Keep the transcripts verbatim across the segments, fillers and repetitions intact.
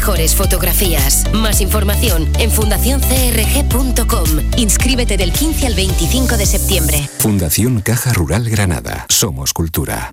mejores fotografías. Más información en fundación c r g punto com. Inscríbete del quince al veinticinco de septiembre. Fundación Caja Rural Granada. Somos cultura.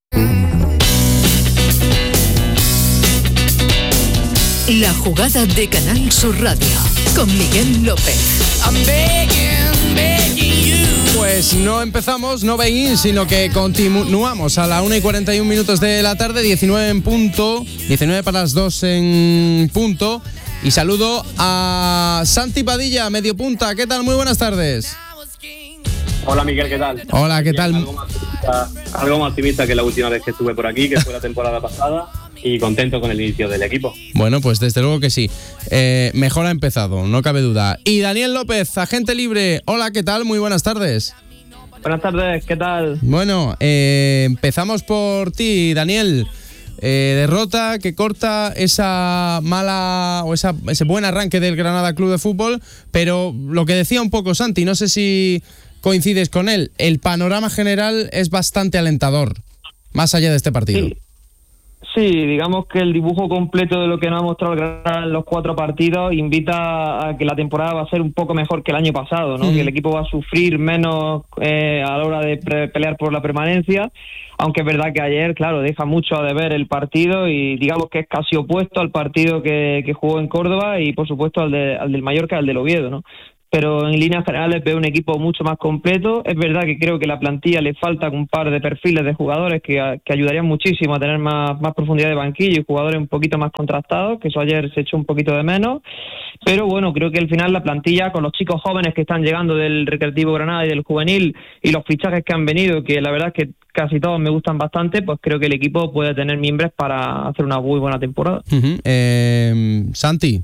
La jugada de Canal Sur Radio con Miguel López. I'm begging, begging you. Pues no empezamos, no veis, sino que continuamos a la una y cuarenta y un minutos de la tarde, diecinueve en punto, diecinueve para las dos en punto. Y saludo a Santi Padilla, medio punta. ¿Qué tal? Muy buenas tardes. Hola Miguel, ¿qué tal? Hola, ¿qué tal? Algo más optimista, algo más optimista que la última vez que estuve por aquí, que fue la temporada pasada, y contento con el inicio del equipo. Bueno, pues desde luego que sí. Eh, mejor ha empezado, no cabe duda. Y Daniel López, agente libre. Hola, ¿qué tal? Muy buenas tardes. Buenas tardes, ¿qué tal? Bueno, eh, empezamos por ti, Daniel. Eh, derrota que corta esa mala o esa, ese buen arranque del Granada Club de Fútbol, pero lo que decía un poco Santi, no sé si coincides con él, el panorama general es bastante alentador, más allá de este partido. Sí. Sí, digamos que el dibujo completo de lo que nos ha mostrado el Granada en los cuatro partidos invita a que la temporada va a ser un poco mejor que el año pasado, ¿no? Mm. Que el equipo va a sufrir menos eh, a la hora de pre- pelear por la permanencia, aunque es verdad que ayer, claro, deja mucho a deber el partido y digamos que es casi opuesto al partido que, que jugó en Córdoba y por supuesto al, de, al del Mallorca, al del Oviedo, ¿no? Pero en líneas generales veo un equipo mucho más completo. Es verdad que creo que a la plantilla le falta un par de perfiles de jugadores que, que ayudarían muchísimo a tener más, más profundidad de banquillo y jugadores un poquito más contrastados, que eso ayer se echó un poquito de menos. Pero bueno, creo que al final la plantilla, con los chicos jóvenes que están llegando del Recreativo Granada y del Juvenil y los fichajes que han venido, que la verdad es que casi todos me gustan bastante, pues creo que el equipo puede tener mimbres para hacer una muy buena temporada. Uh-huh. Eh, Santi.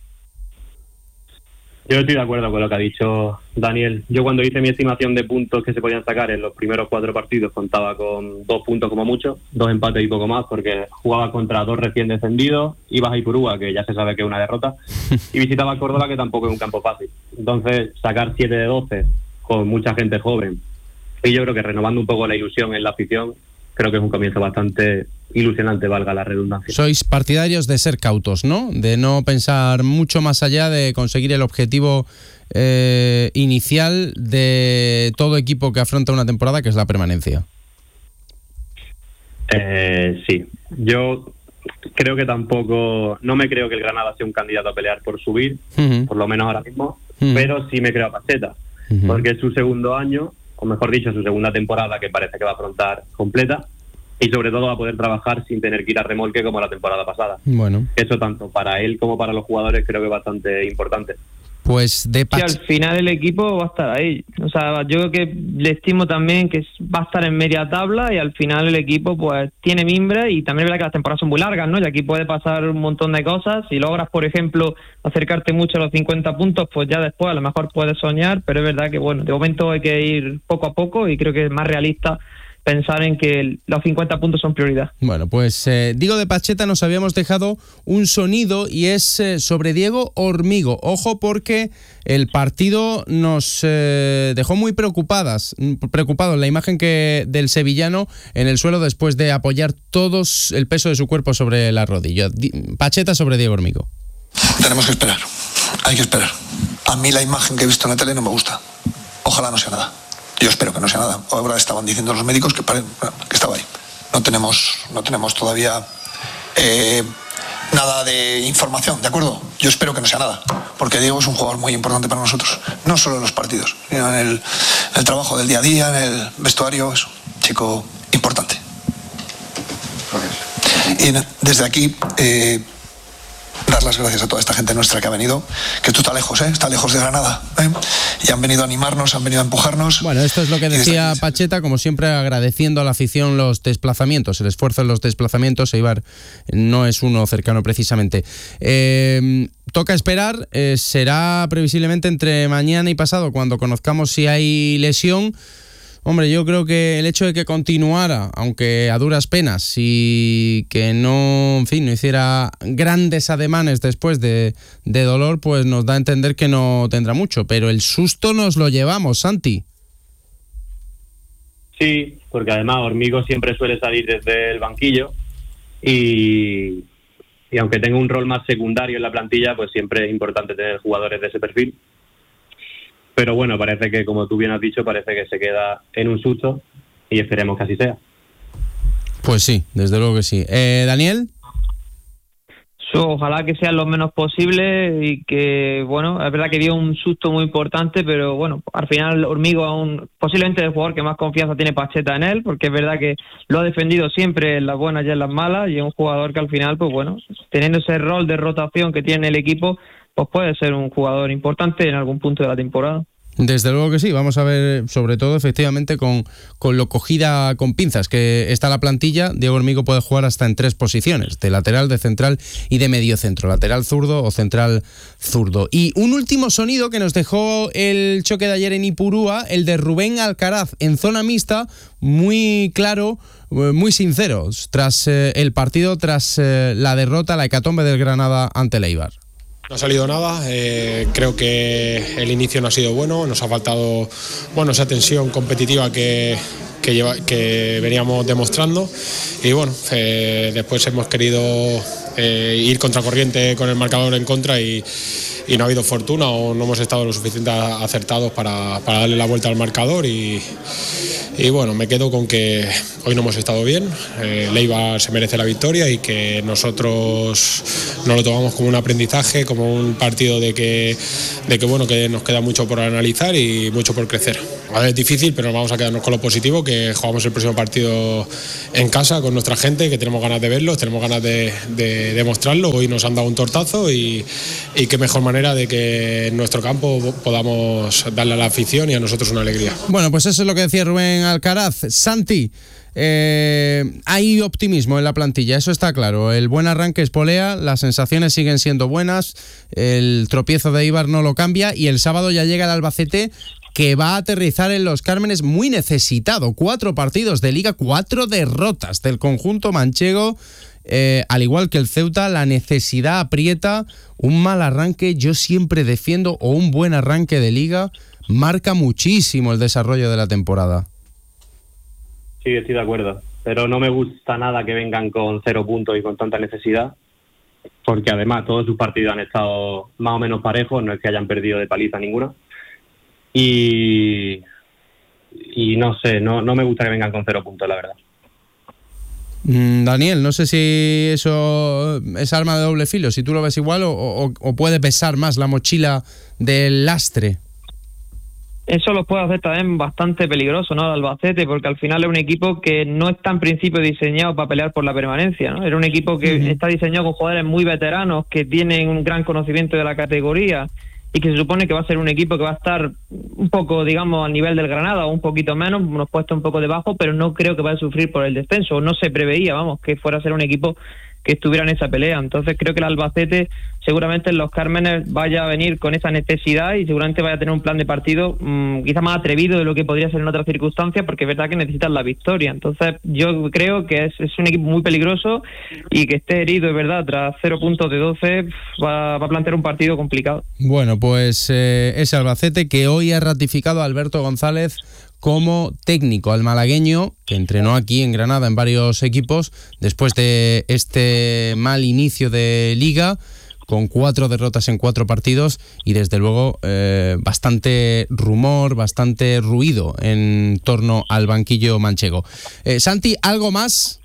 Yo estoy de acuerdo con lo que ha dicho Daniel. Yo cuando hice mi estimación de puntos que se podían sacar en los primeros cuatro partidos contaba con dos puntos como mucho, dos empates y poco más, porque jugaba contra dos recién descendidos, ibas a Ipurúa, que ya se sabe que es una derrota, y visitaba Córdoba, que tampoco es un campo fácil. Entonces, sacar siete de doce con mucha gente joven, y yo creo que renovando un poco la ilusión en la afición, creo que es un comienzo bastante ilusionante, valga la redundancia. Sois partidarios de ser cautos, ¿no? De no pensar mucho más allá de conseguir el objetivo eh, inicial de todo equipo que afronta una temporada, que es la permanencia. Eh, sí, yo creo que tampoco, no me creo que el Granada sea un candidato a pelear por subir, uh-huh. por lo menos ahora mismo, uh-huh. pero sí me creo a Pacheta, uh-huh. porque es su segundo año, o mejor dicho, su segunda temporada que parece que va a afrontar completa, y sobre todo va a poder trabajar sin tener que ir a remolque como la temporada pasada. Bueno. Eso tanto para él como para los jugadores creo que es bastante importante. Pues de Pach- sí, al final el equipo va a estar ahí. O sea, yo creo que le estimo también que va a estar en media tabla y al final el equipo pues tiene mimbre y también es verdad que las temporadas son muy largas, ¿no? Y aquí puede pasar un montón de cosas. Si logras, por ejemplo, acercarte mucho a los cincuenta puntos, pues ya después a lo mejor puedes soñar, pero es verdad que, bueno, de momento hay que ir poco a poco y creo que es más realista pensar en que los cincuenta puntos son prioridad. Bueno, pues eh, digo de Pacheta, nos habíamos dejado un sonido y es eh, sobre Diego Hormigo. Ojo, porque el partido nos eh, dejó muy preocupadas, preocupados la imagen que del sevillano en el suelo después de apoyar todos el peso de su cuerpo sobre la rodilla. Pacheta sobre Diego Hormigo. Tenemos que esperar, hay que esperar. A mí la imagen que he visto en la tele no me gusta. Ojalá no sea nada. Yo espero que no sea nada. Ahora estaban diciendo los médicos que, pare, que estaba ahí. No tenemos, no tenemos todavía eh, nada de información, ¿de acuerdo? Yo espero que no sea nada, porque Diego es un jugador muy importante para nosotros. No solo en los partidos, sino en el, en el trabajo del día a día, en el vestuario. Es un chico importante. Y desde aquí... Eh, dar las gracias a toda esta gente nuestra que ha venido, que esto está lejos, ¿eh? Está lejos de Granada, ¿eh? Y han venido a animarnos, han venido a empujarnos. Bueno, esto es lo que decía Pacheta, como siempre agradeciendo a la afición los desplazamientos, el esfuerzo en los desplazamientos. Eibar no es uno cercano precisamente. Eh, toca esperar, eh, será previsiblemente entre mañana y pasado cuando conozcamos si hay lesión. Hombre, yo creo que el hecho de que continuara, aunque a duras penas, y que no, en fin, no hiciera grandes ademanes después de, de dolor, pues nos da a entender que no tendrá mucho. Pero el susto nos lo llevamos, Santi. Sí, porque además Hormigo siempre suele salir desde el banquillo y y aunque tenga un rol más secundario en la plantilla, pues siempre es importante tener jugadores de ese perfil. Pero bueno, parece que, como tú bien has dicho, parece que se queda en un susto y esperemos que así sea. Pues sí, desde luego que sí. Eh, ¿Daniel? Ojalá que sean lo menos posible y que, bueno, es verdad que dio un susto muy importante, pero bueno, al final Hormigo aún posiblemente es el jugador que más confianza tiene Pacheta en él, porque es verdad que lo ha defendido siempre en las buenas y en las malas, y es un jugador que al final, pues bueno, teniendo ese rol de rotación que tiene el equipo, pues puede ser un jugador importante en algún punto de la temporada. Desde luego que sí, vamos a ver sobre todo efectivamente con, con lo cogida con pinzas que está la plantilla. Diego Hormigo puede jugar hasta en tres posiciones, de lateral, de central y de medio centro, lateral zurdo o central zurdo. Y un último sonido que nos dejó el choque de ayer en Ipurúa, el de Rubén Alcaraz en zona mixta, muy claro, muy sincero, tras eh, el partido, tras eh, la derrota, la hecatombe del Granada ante el Eibar. No ha salido nada, eh, creo que el inicio no ha sido bueno, nos ha faltado bueno, esa tensión competitiva que, que, lleva, que veníamos demostrando y bueno, eh, después hemos querido eh, ir contracorriente con el marcador en contra y, y no ha habido fortuna o no hemos estado lo suficiente acertados para, para darle la vuelta al marcador y, y bueno, me quedo con que hoy no hemos estado bien, eh, el Eibar se merece la victoria y que nosotros nos lo tomamos como un aprendizaje, como un partido de que, de que bueno, que nos queda mucho por analizar y mucho por crecer. A ver, es difícil, pero nos vamos a quedarnos con lo positivo, que jugamos el próximo partido en casa con nuestra gente, que tenemos ganas de verlo, tenemos ganas de, de demostrarlo. Hoy nos han dado un tortazo y, y qué mejor manera de que en nuestro campo podamos darle a la afición y a nosotros una alegría. Bueno, pues eso es lo que decía Rubén Alcaraz. Santi, Eh, hay optimismo en la plantilla, eso está claro. El buen arranque espolea, las sensaciones siguen siendo buenas, el tropiezo de Eibar no lo cambia y el sábado ya llega el Albacete, que va a aterrizar en Los Cármenes muy necesitado. Cuatro partidos de liga, cuatro derrotas del conjunto manchego. Eh, al igual que el Ceuta, la necesidad aprieta. Un mal arranque, yo siempre defiendo, o un buen arranque de liga, marca muchísimo el desarrollo de la temporada. Sí, estoy de acuerdo, pero no me gusta nada que vengan con cero puntos y con tanta necesidad, porque además todos sus partidos han estado más o menos parejos, no es que hayan perdido de paliza ninguna, y, y no sé, no, no me gusta que vengan con cero puntos, la verdad. Daniel, no sé si eso es arma de doble filo, si tú lo ves igual o, o, o puede pesar más la mochila del lastre. Eso lo puede hacer también bastante peligroso, ¿no? El Albacete, porque al final es un equipo que no está en principio diseñado para pelear por la permanencia, ¿no? Era un equipo que uh-huh. está diseñado con jugadores muy veteranos, que tienen un gran conocimiento de la categoría y que se supone que va a ser un equipo que va a estar un poco, digamos, al nivel del Granada o un poquito menos, unos puestos un poco debajo, pero no creo que vaya a sufrir por el descenso. No se preveía, vamos, que fuera a ser un equipo que estuviera en esa pelea. Entonces creo que el Albacete seguramente en Los Cármenes vaya a venir con esa necesidad y seguramente vaya a tener un plan de partido mmm, quizá más atrevido de lo que podría ser en otras circunstancias, porque es verdad que necesitan la victoria. Entonces yo creo que es, es un equipo muy peligroso y que esté herido, es verdad, tras cero puntos de doce va, va a plantear un partido complicado. Bueno, pues eh, ese Albacete que hoy ha ratificado a Alberto González como técnico, al malagueño, que entrenó aquí en Granada en varios equipos, después de este mal inicio de liga, con cuatro derrotas en cuatro partidos y desde luego eh, bastante rumor, bastante ruido en torno al banquillo manchego. Eh, Santi, ¿algo más?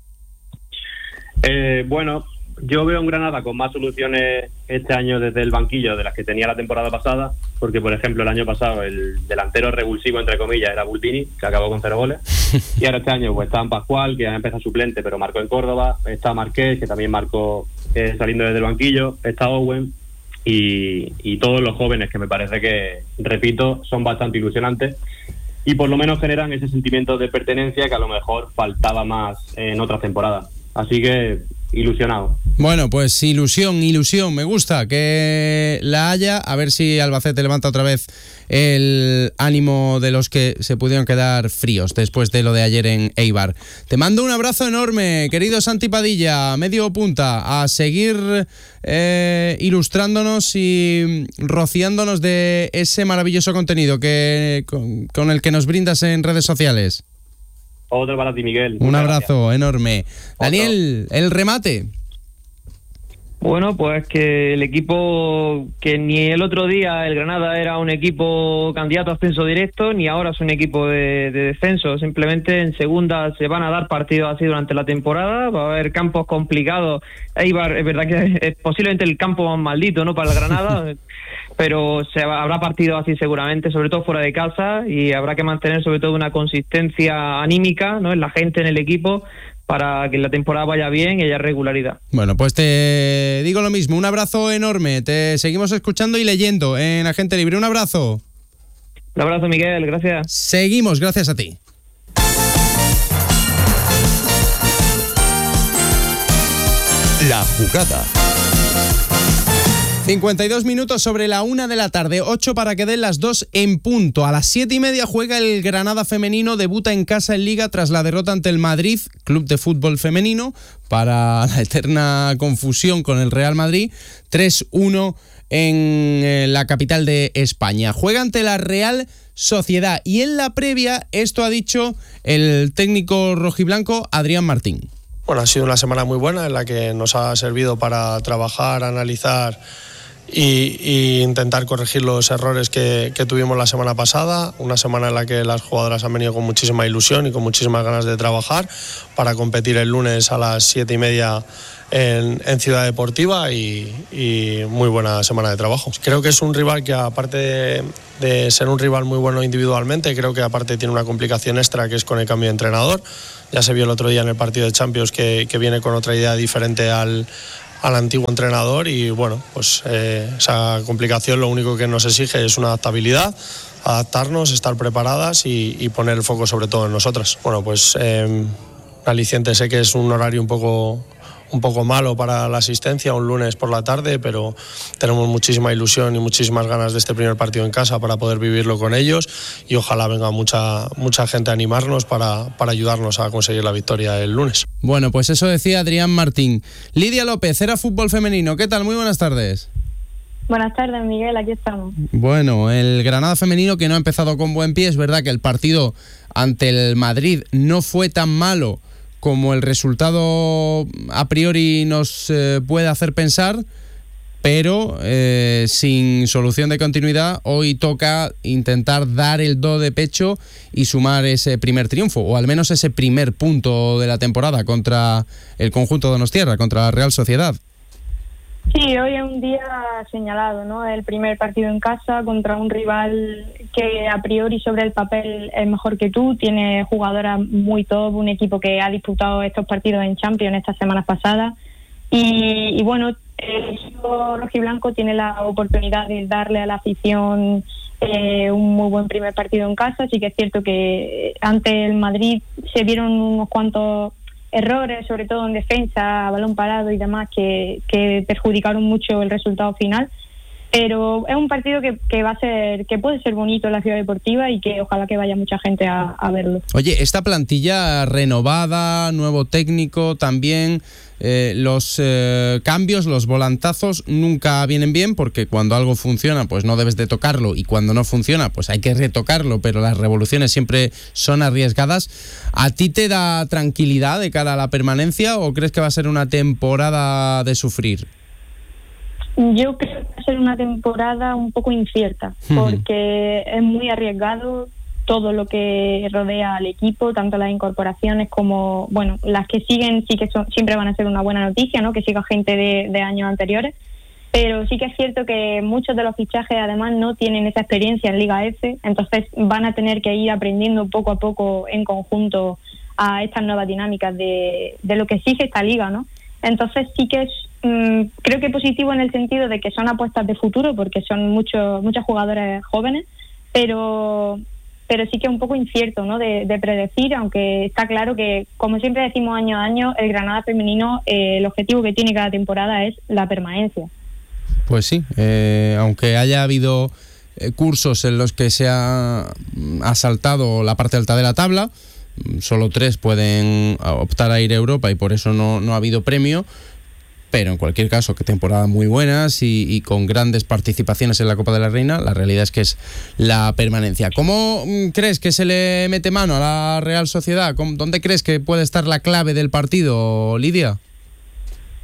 Eh, bueno, yo veo un Granada con más soluciones este año desde el banquillo de las que tenía la temporada pasada, porque por ejemplo el año pasado el delantero revulsivo entre comillas era Bultini, que acabó con cero goles, y ahora este año pues está Pascual, que ha empezado suplente pero marcó en Córdoba, está Marqués, que también marcó eh, saliendo desde el banquillo, está Owen y, y todos los jóvenes que me parece que, repito, son bastante ilusionantes y por lo menos generan ese sentimiento de pertenencia que a lo mejor faltaba más en otras temporadas. Así que ilusionado. Bueno, pues ilusión, ilusión, me gusta que la haya, a ver si Albacete levanta otra vez el ánimo de los que se pudieron quedar fríos después de lo de ayer en Eibar. Te mando un abrazo enorme, querido Santi Padilla, medio punta, a seguir eh, ilustrándonos y rociándonos de ese maravilloso contenido que con, con el que nos brindas en redes sociales. Otro para ti, Miguel. Un abrazo gracias. Enorme. Daniel, el remate. Bueno, pues que el equipo, que ni el otro día el Granada era un equipo candidato a ascenso directo, ni ahora es un equipo de, de descenso. Simplemente en segunda se van a dar partidos así durante la temporada, va a haber campos complicados. Eibar, es verdad que es posiblemente el campo más maldito, ¿no?, para el Granada, pero se va, habrá partidos así seguramente, sobre todo fuera de casa, y habrá que mantener sobre todo una consistencia anímica, ¿no?, en la gente, en el equipo, para que la temporada vaya bien y haya regularidad. Bueno, pues te digo lo mismo, un abrazo enorme, te seguimos escuchando y leyendo en Agente Libre, un abrazo. Un abrazo, Miguel, gracias. Seguimos, gracias a ti. La jugada. cincuenta y dos minutos sobre la una de la tarde, ocho para que den las dos en punto. A las siete y media juega el Granada femenino, debuta en casa en Liga tras la derrota ante el Madrid, Club de Fútbol Femenino, para la eterna confusión con el Real Madrid, tres uno en la capital de España. Juega ante la Real Sociedad y en la previa esto ha dicho el técnico rojiblanco Adrián Martín. Bueno, ha sido una semana muy buena en la que nos ha servido para trabajar, analizar y, y intentar corregir los errores que, que tuvimos la semana pasada. Una semana en la que las jugadoras han venido con muchísima ilusión y con muchísimas ganas de trabajar para competir el lunes a las siete y media en, en Ciudad Deportiva y, y muy buena semana de trabajo. Creo que es un rival que, aparte de, de ser un rival muy bueno individualmente, creo que aparte tiene una complicación extra, que es con el cambio de entrenador. Ya se vio el otro día en el partido de Champions que, que viene con otra idea diferente al, al antiguo entrenador y bueno, pues eh, esa complicación lo único que nos exige es una adaptabilidad, adaptarnos, estar preparadas y, y poner el foco sobre todo en nosotras. Bueno, pues eh, aliciente, sé que es un horario un poco... un poco malo para la asistencia, un lunes por la tarde, pero tenemos muchísima ilusión y muchísimas ganas de este primer partido en casa para poder vivirlo con ellos y ojalá venga mucha, mucha gente a animarnos para, para ayudarnos a conseguir la victoria el lunes. Bueno, pues eso decía Adrián Martín. Lidia López, Era Fútbol Femenino, ¿qué tal? Muy buenas tardes. Buenas tardes, Miguel, aquí estamos. Bueno, el Granada femenino que no ha empezado con buen pie, es verdad que el partido ante el Madrid no fue tan malo como el resultado a priori nos eh, puede hacer pensar, pero eh, sin solución de continuidad, hoy toca intentar dar el do de pecho y sumar ese primer triunfo, o al menos ese primer punto de la temporada contra el conjunto donostiarra, contra la Real Sociedad. Sí, hoy es un día señalado, ¿no? El primer partido en casa contra un rival que a priori sobre el papel es mejor que tú, tiene jugadoras muy top, un equipo que ha disputado estos partidos en Champions estas semanas pasadas y, y bueno, el equipo rojiblanco tiene la oportunidad de darle a la afición eh, un muy buen primer partido en casa. Sí que es cierto que ante el Madrid se vieron unos cuantos errores, sobre todo en defensa, balón parado y demás, que, que perjudicaron mucho el resultado final, pero es un partido que, que va a ser, que puede ser bonito en la Ciudad Deportiva y que ojalá que vaya mucha gente a, a verlo. Oye, esta plantilla renovada, nuevo técnico también, eh, los eh, cambios, los volantazos nunca vienen bien, porque cuando algo funciona pues no debes de tocarlo y cuando no funciona pues hay que retocarlo, pero las revoluciones siempre son arriesgadas. ¿A ti te da tranquilidad de cara a la permanencia o crees que va a ser una temporada de sufrir? Yo creo que va a ser una temporada un poco incierta, porque es muy arriesgado todo lo que rodea al equipo, tanto las incorporaciones como, bueno, las que siguen sí que son, siempre van a ser una buena noticia, ¿no? Que siga gente de, de años anteriores, pero sí que es cierto que muchos de los fichajes además no tienen esa experiencia en Liga F, entonces van a tener que ir aprendiendo poco a poco en conjunto a estas nuevas dinámicas de, de lo que exige esta liga, ¿no? Entonces sí que es, mmm, creo que positivo en el sentido de que son apuestas de futuro, porque son muchos muchos jugadores jóvenes, pero pero sí que es un poco incierto, ¿no? De, de predecir, aunque está claro que, como siempre decimos año a año, el Granada femenino, eh, el objetivo que tiene cada temporada es la permanencia. Pues sí, eh, aunque haya habido eh, cursos en los que se ha asaltado la parte alta de la tabla, solo tres pueden optar a ir a Europa y por eso no, no ha habido premio, pero en cualquier caso, que temporadas muy buenas y, y con grandes participaciones en la Copa de la Reina, la realidad es que es la permanencia. ¿Cómo crees que se le mete mano a la Real Sociedad? ¿Dónde crees que puede estar la clave del partido, Lidia?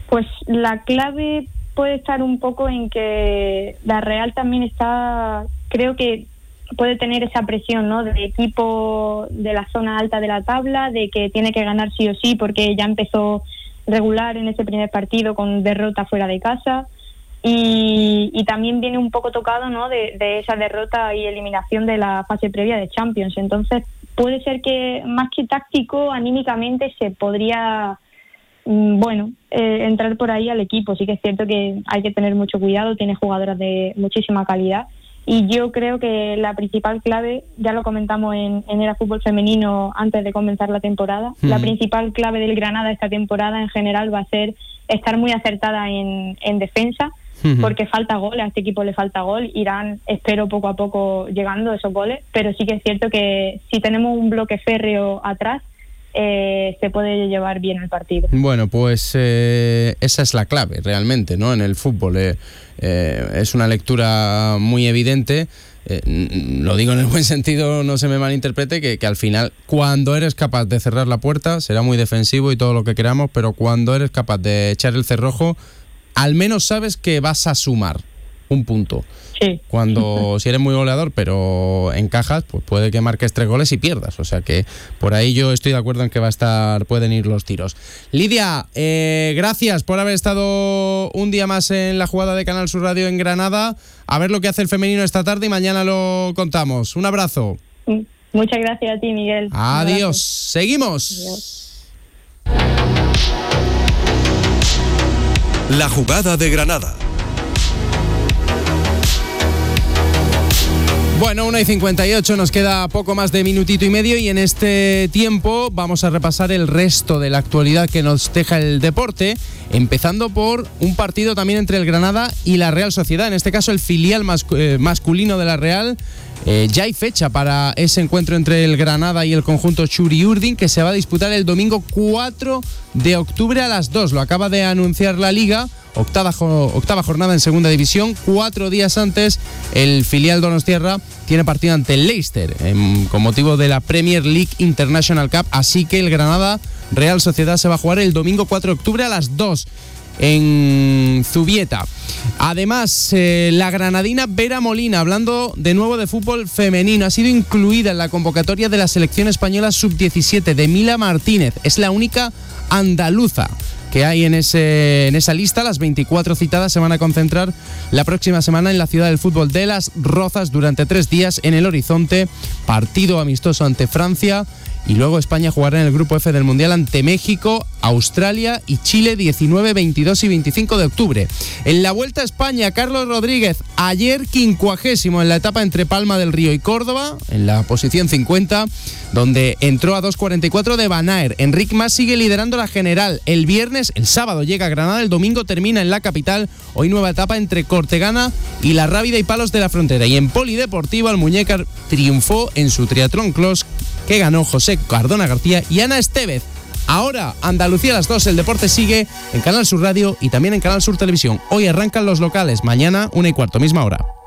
Pues la clave puede estar un poco en que la Real también está, creo que puede tener esa presión, ¿no? De equipo de la zona alta de la tabla, de que tiene que ganar sí o sí porque ya empezó regular en ese primer partido con derrota fuera de casa. Y, y también viene un poco tocado, ¿no? de, de esa derrota y eliminación de la fase previa de Champions. Entonces puede ser que más que táctico, anímicamente se podría, bueno, eh, entrar por ahí al equipo. Sí que es cierto que hay que tener mucho cuidado, tiene jugadoras de muchísima calidad, y yo creo que la principal clave, ya lo comentamos en, en Era Fútbol Femenino antes de comenzar la temporada, mm. la principal clave del Granada esta temporada en general va a ser estar muy acertada en, en defensa, uh-huh. porque falta gol, a este equipo le falta gol, irán, espero, poco a poco llegando esos goles, pero sí que es cierto que si tenemos un bloque férreo atrás, eh, se puede llevar bien el partido. Bueno, pues eh, esa es la clave realmente, ¿no? En el fútbol eh, eh, es una lectura muy evidente. Eh, lo digo en el buen sentido, no se me malinterprete, que, que al final, cuando eres capaz de cerrar la puerta, será muy defensivo y todo lo que queramos, pero cuando eres capaz de echar el cerrojo, al menos sabes que vas a sumar un punto. Sí. Cuando, si eres muy goleador, pero encajas, pues puede que marques tres goles y pierdas. O sea que por ahí yo estoy de acuerdo en que va a estar, pueden ir los tiros. Lidia, eh, gracias por haber estado un día más en la jugada de Canal Sur Radio en Granada. A ver lo que hace el femenino esta tarde y mañana lo contamos. Un abrazo. Muchas gracias a ti, Miguel. Adiós. Seguimos. Adiós. La jugada de Granada. Bueno, una y cincuenta y ocho, nos queda poco más de minutito y medio y en este tiempo vamos a repasar el resto de la actualidad que nos deja el deporte, empezando por un partido también entre el Granada y la Real Sociedad, en este caso el filial mascu- eh, masculino de la Real. Eh, ya hay fecha para ese encuentro entre el Granada y el conjunto Txuri-Urdin, que se va a disputar el domingo cuatro de octubre a las dos. Lo acaba de anunciar la Liga. Octava, jo- octava jornada en segunda división. Cuatro días antes, el filial donostiarra tiene partido ante el Leicester en, con motivo de la Premier League International Cup. Así que el Granada Real Sociedad se va a jugar el domingo cuatro de octubre a las dos en Zubieta. Además, eh, la granadina Vera Molina, hablando de nuevo de fútbol femenino, ha sido incluida en la convocatoria de la selección española sub diecisiete de Mila Martínez. Es la única andaluza que hay en, ese, en esa lista. Las veinticuatro citadas se van a concentrar la próxima semana en la ciudad del fútbol de Las Rozas durante tres días en el Horizonte. Partido amistoso ante Francia. Y luego España jugará en el grupo F del Mundial ante México, Australia y Chile diecinueve, veintidós y veinticinco de octubre. En la Vuelta a España, Carlos Rodríguez, ayer quincuagésimo en la etapa entre Palma del Río y Córdoba, en la posición cincuenta, donde entró a dos cuarenta y cuatro de Van Aert. Enric Mas sigue liderando la general. El viernes, el sábado llega a Granada, el domingo termina en la capital. Hoy nueva etapa entre Cortegana y La Rábida y Palos de la Frontera. Y en polideportivo, el Muñecar triunfó en su triatlón cross, que ganó José Cardona García y Ana Estevez. Ahora, Andalucía a las dos, el deporte sigue en Canal Sur Radio y también en Canal Sur Televisión. Hoy arrancan los locales, mañana una y cuarto, misma hora.